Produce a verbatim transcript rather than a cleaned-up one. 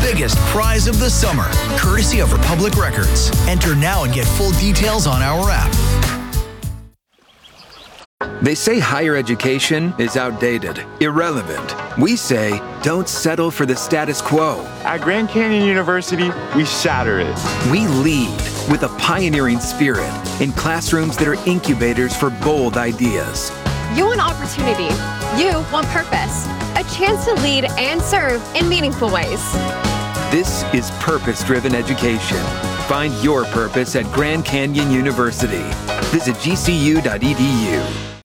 biggest prize of the summer, courtesy of Republic Records. Enter now and get full details on our app. They say higher education is outdated, irrelevant. We say don't settle for the status quo. At Grand Canyon University, we shatter it. We lead with a pioneering spirit in classrooms that are incubators for bold ideas. You want opportunity. You want purpose. A chance to lead and serve in meaningful ways. This is purpose-driven education. Find your purpose at Grand Canyon University. Visit G C U dot E D U.